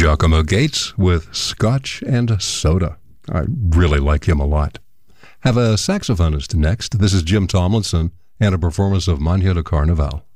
Giacomo Gates with Scotch and Soda. I really like him a lot. Have a saxophonist next. This is Jim Tomlinson and a performance of Manhã do Carnaval.